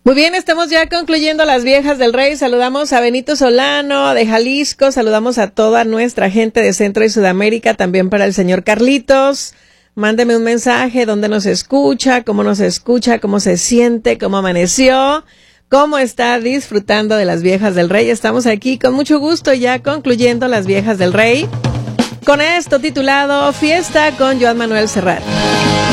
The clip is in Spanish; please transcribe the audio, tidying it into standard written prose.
Muy bien, estamos ya concluyendo las viejas del Rey. Saludamos a Benito Solano de Jalisco, saludamos a toda nuestra gente de Centro y Sudamérica, también para el señor Carlitos. Mándeme un mensaje, dónde nos escucha, cómo se siente, cómo amaneció, cómo está disfrutando de las viejas del Rey. Estamos aquí con mucho gusto ya concluyendo las viejas del Rey con esto titulado Fiesta con Joan Manuel Serrat.